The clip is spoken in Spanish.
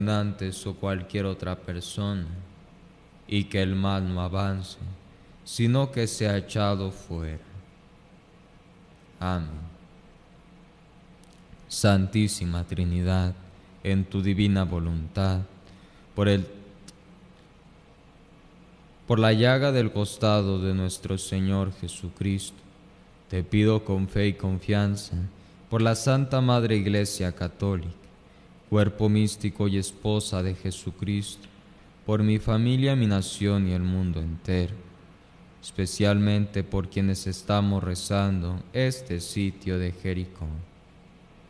gobernantes o cualquier otra persona, y que el mal no avance, sino que sea echado fuera. Amén. Santísima Trinidad, en tu divina voluntad, por la llaga del costado de nuestro Señor Jesucristo, te pido con fe y confianza, por la Santa Madre Iglesia Católica, cuerpo místico y esposa de Jesucristo, por mi familia, mi nación y el mundo entero, especialmente por quienes estamos rezando este sitio de Jericó.